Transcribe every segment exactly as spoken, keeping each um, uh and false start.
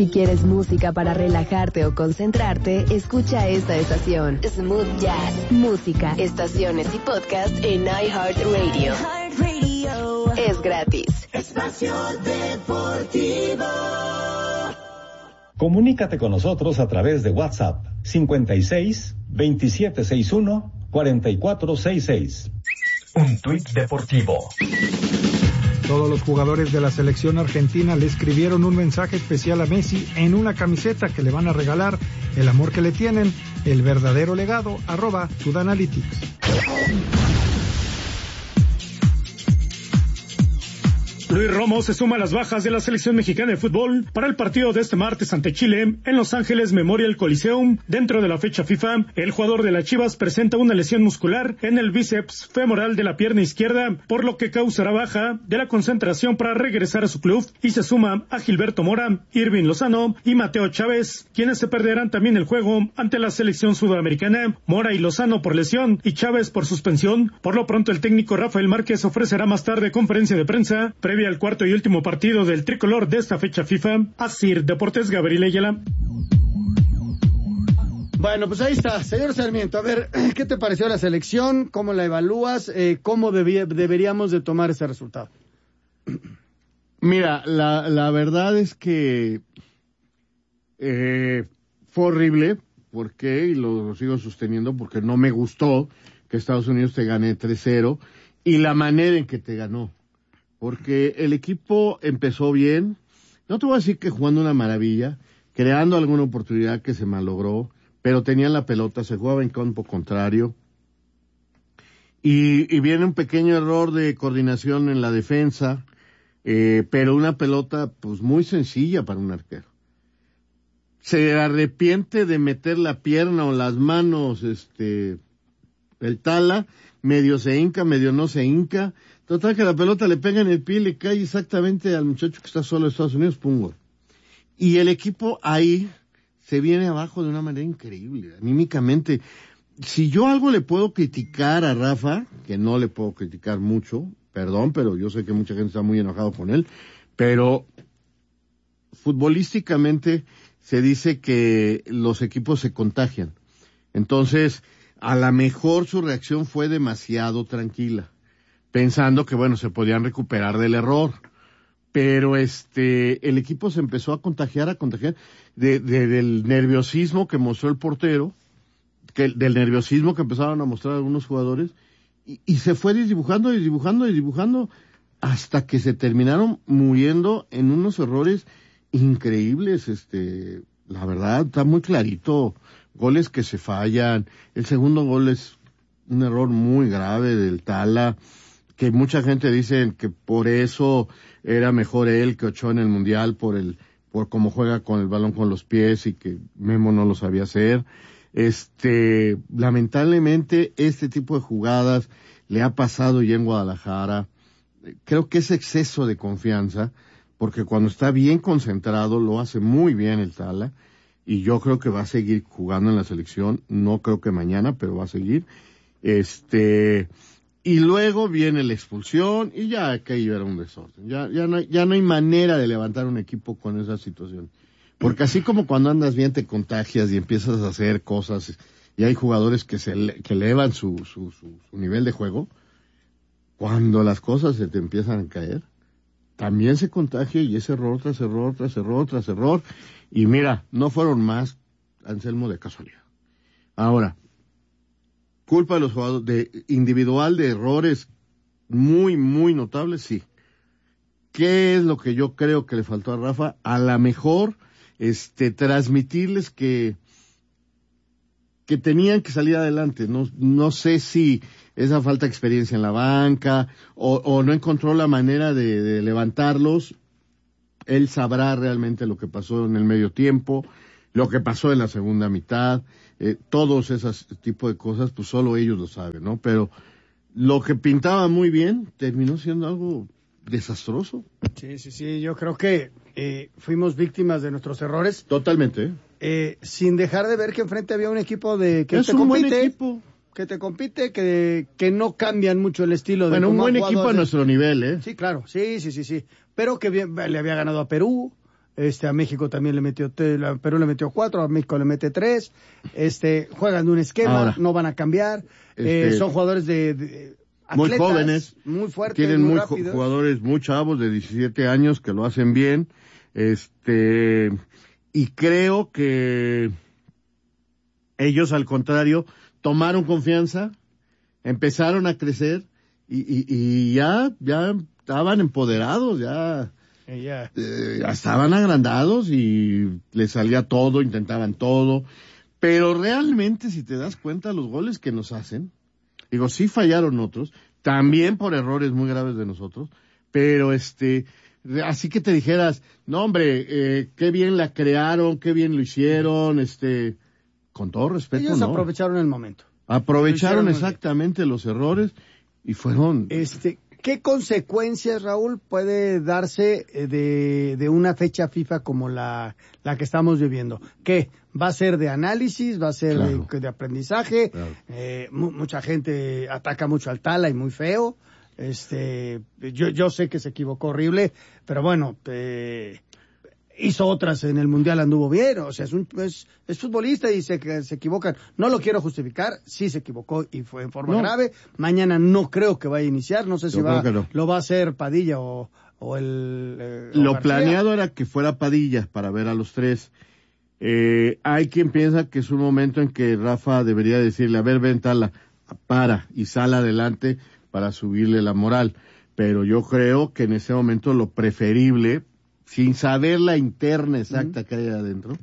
Si quieres música para relajarte o concentrarte, escucha esta estación. Smooth Jazz. Música, estaciones y podcast en iHeartRadio. iHeartRadio. Es gratis. Espacio Deportivo. Comunícate con nosotros a través de WhatsApp cincuenta y seis, veintisiete sesenta y uno, cuarenta y cuatro sesenta y seis. Un tuit deportivo. Todos los jugadores de la selección argentina le escribieron un mensaje especial a Messi en una camiseta que le van a regalar. El amor que le tienen, el verdadero legado, arroba Sudanalytics. Luis Romo se suma a las bajas de la selección mexicana de fútbol para el partido de este martes ante Chile en Los Ángeles Memorial Coliseum. Dentro de la fecha FIFA, el jugador de las Chivas presenta una lesión muscular en el bíceps femoral de la pierna izquierda, por lo que causará baja de la concentración para regresar a su club, y se suma a Gilberto Mora, Irving Lozano y Mateo Chávez, quienes se perderán también el juego ante la selección sudamericana. Mora y Lozano por lesión y Chávez por suspensión. Por lo pronto, el técnico Rafael Márquez ofrecerá más tarde conferencia de prensa previa al cuarto y último partido del tricolor de esta fecha FIFA. Asir Deportes, Gabriel Ayala. Bueno, pues ahí está, señor Sarmiento. A ver, ¿qué te pareció la selección? ¿Cómo la evalúas? Eh, ¿Cómo debía, deberíamos de tomar ese resultado? Mira, la, la verdad es que eh, fue horrible. ¿Por qué? Y lo, lo sigo sosteniendo porque no me gustó que Estados Unidos te gane tres cero y la manera en que te ganó. Porque el equipo empezó bien, no te voy a decir que jugando una maravilla, creando alguna oportunidad que se malogró, pero tenían la pelota, se jugaba en campo contrario, y, y viene un pequeño error de coordinación en la defensa, eh, pero una pelota pues muy sencilla para un arquero. Se arrepiente de meter la pierna o las manos, este, el Tala, medio se hinca, medio no se hinca. Total que la pelota le pega en el pie y le cae exactamente al muchacho que está solo en Estados Unidos, pum, gol. Y el equipo ahí se viene abajo de una manera increíble, anímicamente. Si yo algo le puedo criticar a Rafa, que no le puedo criticar mucho, perdón, pero yo sé que mucha gente está muy enojado con él, pero futbolísticamente se dice que los equipos se contagian. Entonces, a lo mejor su reacción fue demasiado tranquila, pensando que, bueno, se podían recuperar del error. Pero este, el equipo se empezó a contagiar, a contagiar de, de, del nerviosismo que mostró el portero, que, del nerviosismo que empezaron a mostrar algunos jugadores, y, y se fue dibujando y dibujando y dibujando hasta que se terminaron muriendo en unos errores increíbles. Este, la verdad, está muy clarito, goles que se fallan. El segundo gol es un error muy grave del Tala, que mucha gente dice que por eso era mejor él que Ochoa en el Mundial, por el, por cómo juega con el balón con los pies y que Memo no lo sabía hacer. Este, lamentablemente este tipo de jugadas le ha pasado ya en Guadalajara. Creo que es exceso de confianza, porque cuando está bien concentrado lo hace muy bien el Tala, y yo creo que va a seguir jugando en la selección. No creo que mañana, pero va a seguir. Este, y luego viene la expulsión y ya aquello era un desorden. Ya, ya no hay, ya no hay manera de levantar un equipo con esa situación. Porque así como cuando andas bien te contagias y empiezas a hacer cosas y hay jugadores que se que elevan su, su, su, su nivel de juego, cuando las cosas se te empiezan a caer, también se contagia y es error tras error, tras error, tras error. Y mira, no fueron más, Anselmo, de casualidad. Ahora, culpa de los jugadores, de individual, de errores muy, muy notables, sí. ¿Qué es lo que yo creo que le faltó a Rafa? A lo mejor, este, transmitirles que, que tenían que salir adelante. No, no sé si esa falta de experiencia en la banca, o, o no encontró la manera de, de levantarlos. Él sabrá realmente lo que pasó en el medio tiempo, lo que pasó en la segunda mitad, eh, todos esos tipos de cosas, pues solo ellos lo saben, ¿no? Pero lo que pintaba muy bien terminó siendo algo desastroso. Sí, sí, sí, yo creo que eh, fuimos víctimas de nuestros errores. Totalmente. ¿eh? Eh, sin dejar de ver que enfrente había un equipo de que es te un compite, buen equipo. que te compite, que, que no cambian mucho el estilo de bueno, un cómo buen han jugado equipo a de... nuestro nivel, ¿eh? Sí, claro, sí, sí, sí, sí. Pero que bien, le había ganado a Perú, Este, a México también le metió, a Perú le metió cuatro, a México le mete tres. Este, juegan de un esquema, Ahora, no van a cambiar. Este, eh, son jugadores de, de muy atletas, jóvenes, muy fuertes, tienen muy muy rápidos. jugadores muy chavos de diecisiete años que lo hacen bien. Este, y creo que ellos, al contrario, tomaron confianza, empezaron a crecer y, y, y ya, ya estaban empoderados, ya, Yeah. eh, ya estaban agrandados y les salía todo, intentaban todo. Pero realmente, si te das cuenta, los goles que nos hacen, digo, sí fallaron otros, también por errores muy graves de nosotros, pero este, así que te dijeras, no hombre, eh, qué bien la crearon, qué bien lo hicieron, este, con todo respeto, Ellos no. aprovecharon el momento. Aprovecharon Lo hicieron muy exactamente los errores y fueron... Este, ¿qué consecuencias, Raúl, puede darse eh, de, de una fecha FIFA como la, la que estamos viviendo? ¿Qué? ¿Va a ser de análisis? ¿Va a ser Claro. de, de aprendizaje? Claro. Eh, mu- mucha gente ataca mucho al Tala y muy feo. Este, yo, yo sé que se equivocó horrible, pero bueno, eh, hizo otras en el Mundial, anduvo bien, o sea, es, un, es, es futbolista y se, que se equivocan. No lo quiero justificar, sí se equivocó y fue en forma No. grave. Mañana no creo que vaya a iniciar, no sé si Yo va, creo que no. lo va a hacer Padilla o, o el... eh, o Lo García. planeado era que fuera Padilla para ver a los tres. Eh, hay quien piensa que es un momento en que Rafa debería decirle, a ver, ven, Tala, para y sal adelante para subirle la moral. Pero yo creo que en ese momento lo preferible, sin saber la interna exacta uh-huh. que hay adentro,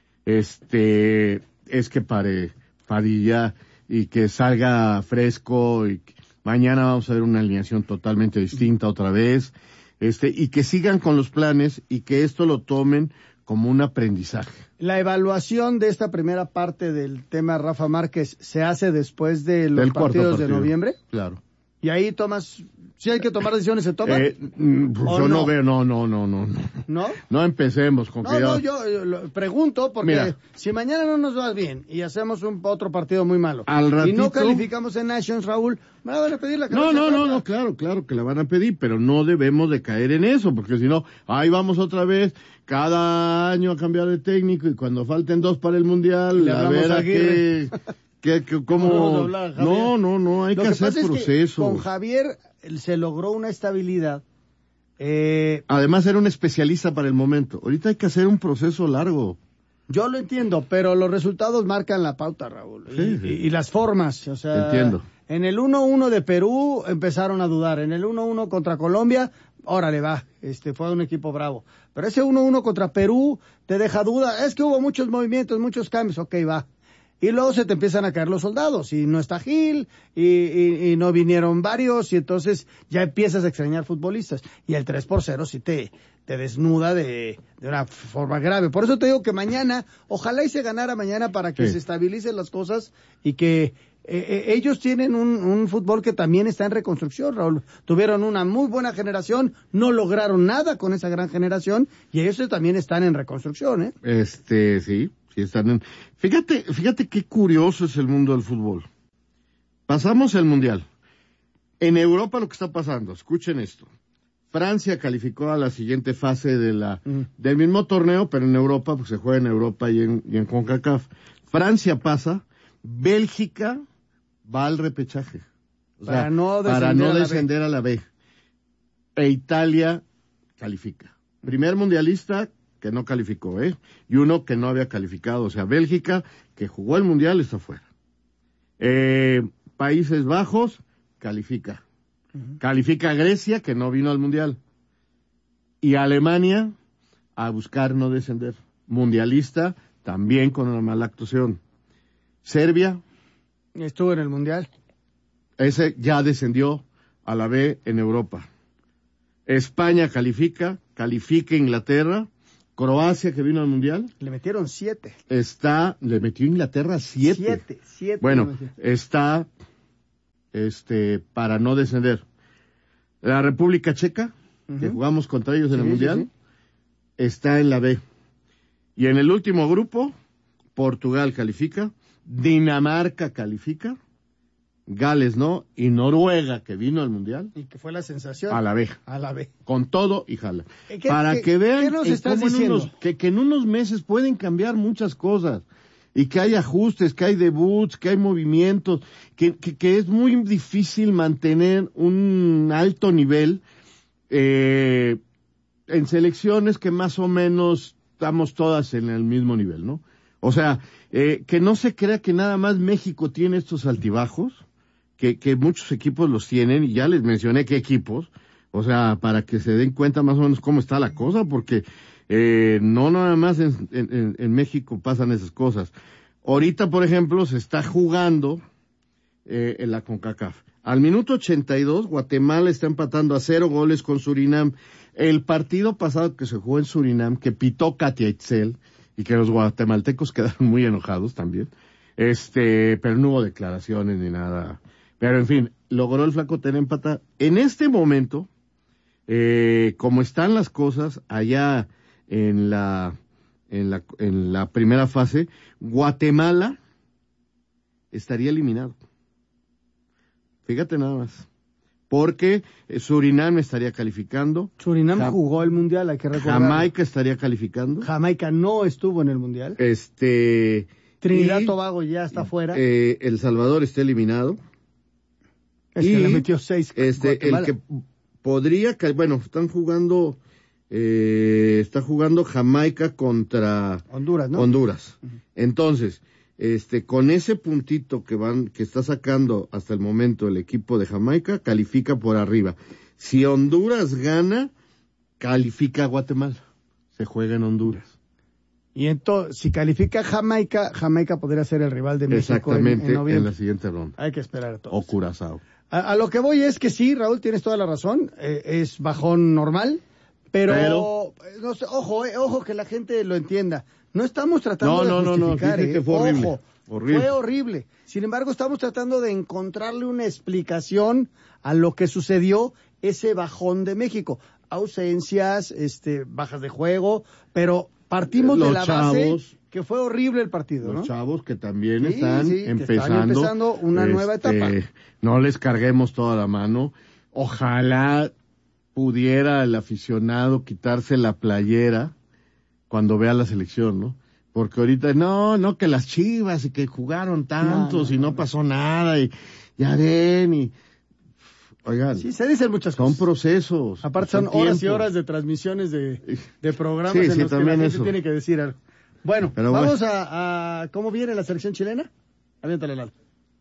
este, es que pare Padilla y que salga fresco y que mañana vamos a ver una alineación totalmente distinta otra vez, este, y que sigan con los planes y que esto lo tomen como un aprendizaje. La evaluación de esta primera parte del tema Rafa Márquez se hace después de los Del partidos partido. de noviembre. Claro. Y ahí tomas, si hay que tomar decisiones, ¿se toman? Eh, mm, pues yo no? no veo, no, no, no, no. ¿No? No empecemos con No, que no, ya... yo, yo lo pregunto porque Mira, si mañana no nos va bien y hacemos un otro partido muy malo al ratito, y no calificamos en Nations, Raúl, me van a pedir la No, no, no, no, claro, claro que la van a pedir, pero no debemos de caer en eso, porque si no, ahí vamos otra vez cada año a cambiar de técnico y cuando falten dos para el Mundial, a ver a qué... Que, que, como, hablar, no, no, no, hay Lo que, que hacer procesos. Con Javier se logró una estabilidad. Eh, Además era un especialista para el momento. Ahorita hay que hacer un proceso largo. Yo lo entiendo, pero los resultados marcan la pauta, Raúl. Sí, y, sí. y, y las formas, o sea. Entiendo. En el uno uno de Perú empezaron a dudar. En el uno uno contra Colombia, órale va, este fue un equipo bravo. Pero ese uno uno contra Perú te deja duda. Es que hubo muchos movimientos, muchos cambios, ok, va. Y luego se te empiezan a caer los soldados, y no está Gil, y, y, y no vinieron varios, y entonces ya empiezas a extrañar futbolistas. Y el tres por cero sí te, te desnuda de, de una forma grave. Por eso te digo que mañana, ojalá y se ganara mañana para que sí. se estabilicen las cosas y que eh, eh, ellos tienen un, un fútbol que también está en reconstrucción, Raúl. Tuvieron una muy buena generación, no lograron nada con esa gran generación, y ellos también están en reconstrucción, ¿eh? Este, sí. Sí, están en... Fíjate, fíjate qué curioso es el mundo del fútbol. Pasamos el Mundial. En Europa lo que está pasando, escuchen esto. Francia calificó a la siguiente fase de la, mm. del mismo torneo, pero en Europa, pues se juega en Europa y en, y en CONCACAF. Francia pasa, Bélgica va al repechaje. O para sea, no descender, para no a, la descender a la B. E Italia califica. Primer mundialista que no calificó, ¿eh? Y uno que no había calificado, o sea, Bélgica, que jugó el Mundial, está fuera. Eh, Países Bajos, califica. Uh-huh. Califica Grecia, que no vino al Mundial. Y Alemania, a buscar no descender. Mundialista, también con una mala actuación. Serbia. Estuvo en el Mundial. Ese ya descendió a la B en Europa. España califica, califica Inglaterra. Croacia, que vino al Mundial. Le metieron siete. Está, le metió Inglaterra siete. Siete, siete. Bueno, está, este, para no descender. La República Checa, uh-huh. que jugamos contra ellos en sí, el Mundial, sí, sí. está en la B. Y en el último grupo, Portugal califica, Dinamarca califica, Gales no, y Noruega, que vino al Mundial. Y que fue la sensación. A la B. A la B. Con todo y jala. ¿Qué, Para qué, que vean ¿qué nos eh, estás cómo en diciendo? unos, que, que en unos meses pueden cambiar muchas cosas. Y que hay ajustes, que hay debuts, que hay movimientos, que, que, que es muy difícil mantener un alto nivel eh, en selecciones que más o menos estamos todas en el mismo nivel, ¿no? O sea, eh, que no se crea que nada más México tiene estos altibajos, que, que muchos equipos los tienen, y ya les mencioné qué equipos, o sea, para que se den cuenta más o menos cómo está la cosa, porque eh, no nada más en, en, en México pasan esas cosas. Ahorita, por ejemplo, se está jugando eh, en la CONCACAF. Al minuto ochenta y dos, Guatemala está empatando a cero goles con Surinam. El partido pasado que se jugó en Surinam, que pitó Katia Itzel, y que los guatemaltecos quedaron muy enojados también, este, pero no hubo declaraciones ni nada. Pero en fin, logró el flaco tener empatar. En este momento, eh, como están las cosas allá en la, en la, en la primera fase, Guatemala estaría eliminado. Fíjate nada más. Porque Surinam estaría calificando. Surinam Jam- jugó el Mundial, hay que recordar. Jamaica estaría calificando. Jamaica no estuvo en el Mundial. Este. Trinidad y, Tobago ya está fuera. Eh, El Salvador está eliminado. Es que le metió seis. Este, Guatemala. el que podría, bueno, están jugando, eh, está jugando Jamaica contra Honduras, ¿no? Honduras. Uh-huh. Entonces, este, con ese puntito que van, que está sacando hasta el momento el equipo de Jamaica, califica por arriba. Si Honduras gana, califica a Guatemala. Se juega en Honduras. Y entonces, si califica Jamaica, Jamaica podría ser el rival de México. Exactamente, en, en, noviembre. en la siguiente ronda. Hay que esperar a todos. O Curazao. A, a lo que voy es que sí, Raúl, tienes toda la razón. Eh, es bajón normal, pero, pero... No sé, ojo, eh, ojo que la gente lo entienda. No estamos tratando no, de no, justificar, no, no, eh. fue horrible. Ojo, horrible. fue horrible. Sin embargo, estamos tratando de encontrarle una explicación a lo que sucedió ese bajón de México. Ausencias, este, bajas de juego, pero partimos Los de la chavos, base que fue horrible el partido, los ¿no? chavos que también sí, están, sí, empezando, que están empezando una este, nueva etapa. No les carguemos toda la mano. Ojalá pudiera el aficionado quitarse la playera cuando vea la selección, ¿no? Porque ahorita, no, no, que las Chivas y que jugaron tantos no, no, y no, no pasó nada y ya ven y... Oigan, sí, se dicen muchas son cosas. procesos. Aparte son son horas tiempos. y horas de transmisiones de, de programas sí, en sí, los que la gente eso. tiene que decir algo. Bueno, Pero vamos bueno. A, a... ¿Cómo viene la selección chilena? Aviéntale, Lalo.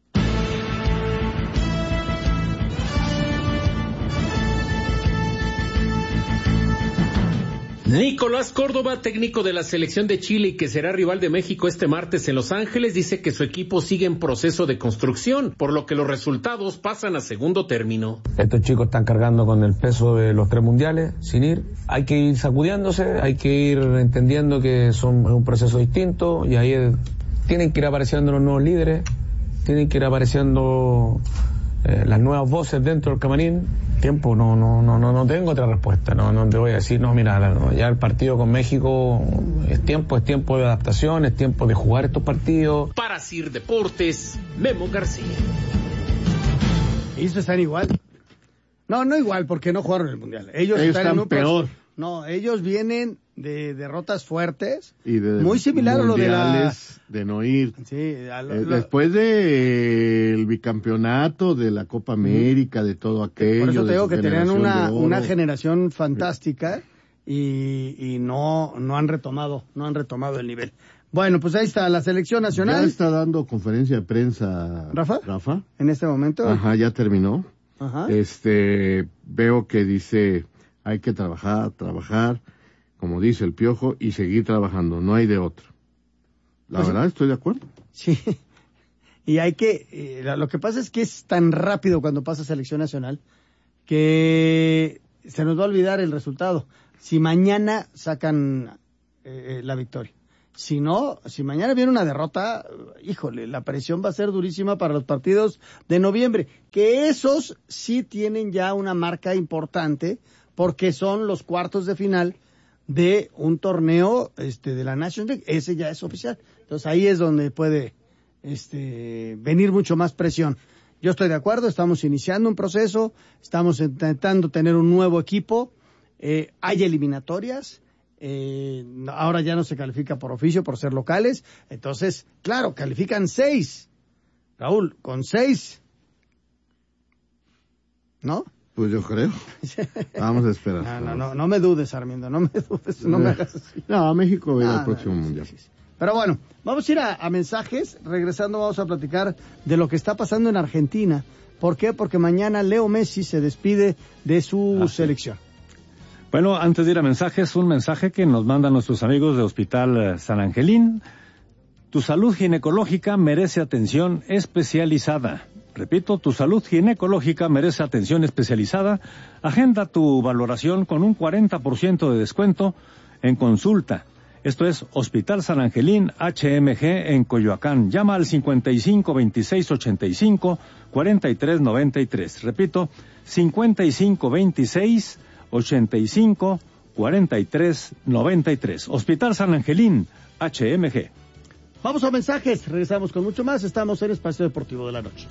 Nicolás Córdoba, técnico de la selección de Chile y que será rival de México este martes en Los Ángeles, dice que su equipo sigue en proceso de construcción, por lo que los resultados pasan a segundo término. Estos chicos están cargando con el peso de los tres mundiales, sin ir. Hay que ir sacudiéndose, hay que ir entendiendo que son un proceso distinto y ahí es, tienen que ir apareciendo los nuevos líderes, tienen que ir apareciendo eh, las nuevas voces dentro del camarín. Tiempo, no, no, no, no, no tengo otra respuesta, no, no te voy a decir, no, mira, no, ya el partido con México es tiempo, es tiempo de adaptación, es tiempo de jugar estos partidos. Para Sir Deportes, Memo García. Ellos están igual. No, no igual, porque no jugaron el Mundial. Ellos, ellos están, están en un peor. Proceso. No, ellos vienen de derrotas fuertes, y de muy similar a lo de la... de no ir. Sí, a lo, eh, lo... Después de el bicampeonato, de la Copa América, de todo aquello. Por eso te digo que tenían una, una oro. generación fantástica y, y no, no han retomado, no han retomado el nivel. Bueno, pues ahí está la selección nacional. Ya está dando conferencia de prensa Rafa. Rafa. En este momento. Ajá, ya terminó. Ajá. Este, veo que dice, hay que trabajar, trabajar, como dice el Piojo, y seguir trabajando, no hay de otro. La pues, verdad, estoy de acuerdo. Sí. Y hay que, eh, lo que pasa es que es tan rápido cuando pasa selección nacional que se nos va a olvidar el resultado. Si mañana sacan eh, la victoria. Si no, si mañana viene una derrota, híjole, la presión va a ser durísima para los partidos de noviembre, que esos sí tienen ya una marca importante, porque son los cuartos de final de un torneo este de la Nations League. Ese ya es oficial. Entonces ahí es donde puede este venir mucho más presión. Yo estoy de acuerdo, estamos iniciando un proceso, estamos intentando tener un nuevo equipo, eh, hay eliminatorias, eh, ahora ya no se califica por oficio por ser locales, entonces, claro, califican seis. Raúl, con seis, ¿no? Pues yo creo. Vamos a esperar. No, no, no, no me dudes, Armindo, no me dudes, no me hagas así. No, México va a ir Ah, al próximo no, mundial. sí, sí. Pero bueno, vamos a ir a, a mensajes. Regresando vamos a platicar de lo que está pasando en Argentina. ¿Por qué? Porque mañana Leo Messi se despide de su ah, selección. Bueno, antes de ir a mensajes, un mensaje que nos mandan nuestros amigos de Hospital San Angelín. Tu salud ginecológica merece atención especializada. Repito, tu salud ginecológica merece atención especializada. Agenda tu valoración con un cuarenta por ciento de descuento en consulta. Esto es Hospital San Angelín H M G en Coyoacán. Llama al cincuenta y cinco veintiséis ochenta y cinco cuarenta y tres noventa y tres. Repito, cincuenta y cinco veintiséis ochenta y cinco cuarenta y tres noventa y tres. Hospital San Angelín H M G. Vamos a mensajes, regresamos con mucho más. Estamos en Espacio Deportivo de la Noche.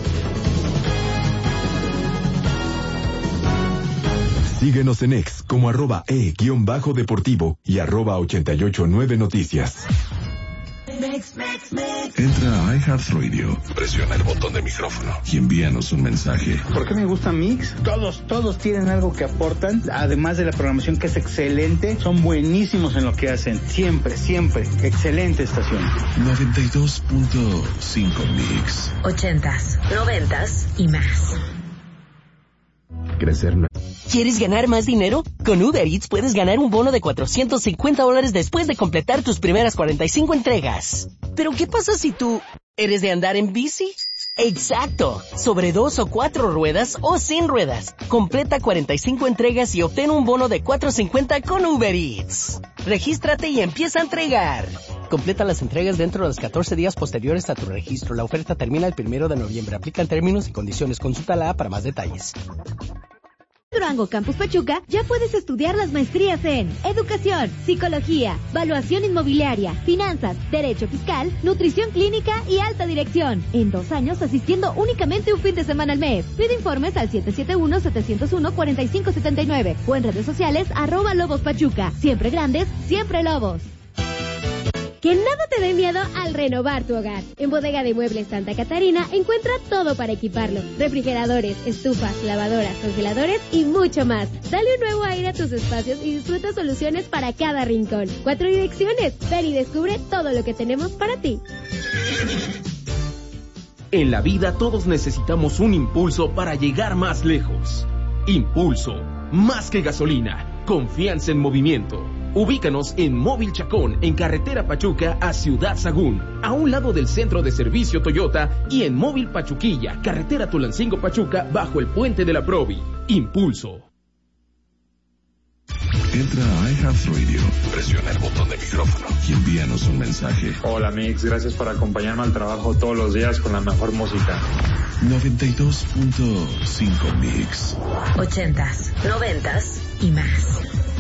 Síguenos en X como arroba e-deportivo y arroba ochenta y ocho nueve noticias. Mix, mix, mix. Entra a iHeartRadio, presiona el botón de micrófono y envíanos un mensaje. ¿Por qué me gusta Mix? Todos, todos tienen algo que aportan, además de la programación que es excelente, son buenísimos en lo que hacen, siempre, siempre, excelente estación. noventa y dos punto cinco Mix. Ochentas, noventas y más. Crecer no. ¿Quieres ganar más dinero? Con Uber Eats puedes ganar un bono de cuatrocientos cincuenta dólares después de completar tus primeras cuarenta y cinco entregas. ¿Pero qué pasa si tú eres de andar en bici? ¡Exacto! Sobre dos o cuatro ruedas o sin ruedas. Completa cuarenta y cinco entregas y obtén un bono de cuatrocientos cincuenta con Uber Eats. Regístrate y empieza a entregar. Completa las entregas dentro de los catorce días posteriores a tu registro. La oferta termina el primero de noviembre. Aplican términos y condiciones. Consulta la A para más detalles. Durango Campus Pachuca ya puedes estudiar las maestrías en Educación, Psicología, Valuación Inmobiliaria, Finanzas, Derecho Fiscal, Nutrición Clínica y Alta Dirección. En dos años asistiendo únicamente un fin de semana al mes. Pide informes al siete siete uno, siete cero uno, cuatro cinco siete nueve o en redes sociales arroba Lobos Pachuca. Siempre grandes, siempre Lobos. Que nada te dé miedo al renovar tu hogar. En Bodega de Muebles Santa Catarina encuentra todo para equiparlo. Refrigeradores, estufas, lavadoras, congeladores y mucho más. Dale un nuevo aire a tus espacios y disfruta soluciones para cada rincón. Cuatro direcciones. Ven y descubre todo lo que tenemos para ti. En la vida todos necesitamos un impulso para llegar más lejos. Impulso, más que gasolina, confianza en movimiento. Ubícanos en Móvil Chacón, en carretera Pachuca a Ciudad Sagún, a un lado del centro de servicio Toyota, y en Móvil Pachuquilla, carretera Tulancingo Pachuca, bajo el puente de la Provi. Impulso. Entra a iHeartRadio, presiona el botón de micrófono y envíanos un mensaje. Hola Mix, gracias por acompañarme al trabajo todos los días con la mejor música. noventa y dos punto cinco Mix. Ochentas, noventas y más.